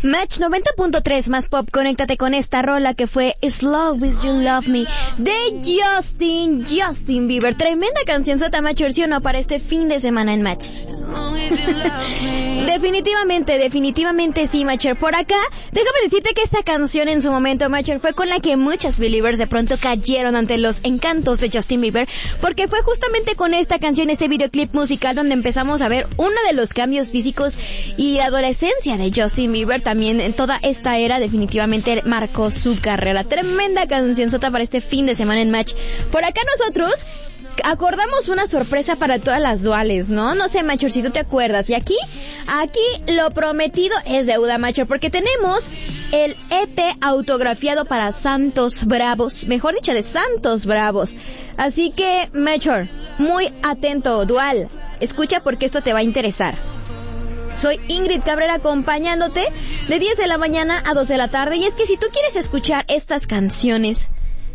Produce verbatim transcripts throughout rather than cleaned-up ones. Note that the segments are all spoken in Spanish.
Match noventa punto tres más pop, conéctate con esta rola que fue Slow As You Love Me de Justin, Justin Bieber. Tremenda canción sota, Match, ¿sí o no? Para este fin de semana en Match. Definitivamente, definitivamente sí, Matcher. Por acá, déjame decirte que esta canción en su momento, Matcher, fue con la que muchas believers de pronto cayeron ante los encantos de Justin Bieber, porque fue justamente con esta canción, este videoclip musical, donde empezamos a ver uno de los cambios físicos y adolescencia de Justin Bieber. También en toda esta era definitivamente marcó su carrera. Tremenda canción sota para este fin de semana en Match. Por acá nosotros acordamos una sorpresa para todas las duales, ¿no? No sé, Macho, si tú te acuerdas. Y aquí, aquí lo prometido es deuda, Macho, porque tenemos el E P autografiado para Santos Bravos, mejor dicho, de Santos Bravos. Así que, Macho, muy atento, dual. Escucha porque esto te va a interesar. Soy Ingrid Cabrera acompañándote de diez de la mañana a dos de la tarde. Y es que si tú quieres escuchar estas canciones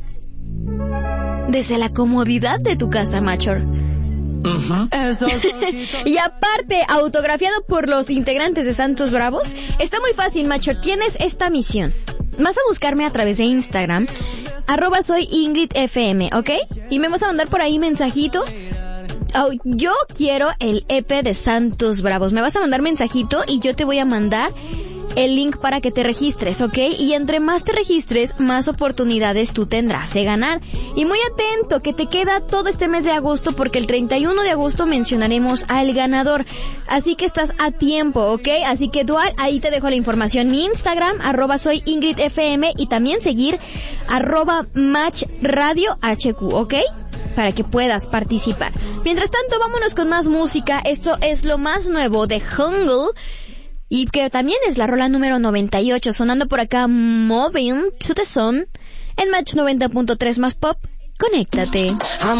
desde la comodidad de tu casa, Machor. Uh-huh. Y aparte, autografiado por los integrantes de Santos Bravos, está muy fácil, Machor. Tienes esta misión. Vas a buscarme a través de Instagram, arroba soy Ingrid F M, ¿ok? Y me vas a mandar por ahí mensajito. Oh, yo quiero el E P de Santos Bravos. Me vas a mandar mensajito y yo te voy a mandar el link para que te registres, ¿ok? Y entre más te registres, más oportunidades tú tendrás de ganar. Y muy atento, que te queda todo este mes de agosto, porque el treinta y uno de agosto mencionaremos al ganador. Así que estás a tiempo, ¿ok? Así que dual, ahí te dejo la información. Mi Instagram, arroba soy Ingrid F M, y también seguir arroba Match Radio H Q, ¿ok? Para que puedas participar. Mientras tanto, vámonos con más música. Esto es lo más nuevo de Jungle, y que también es la rola número noventa y ocho, sonando por acá, Moving to the Sun, en Match noventa punto tres más pop. Conéctate.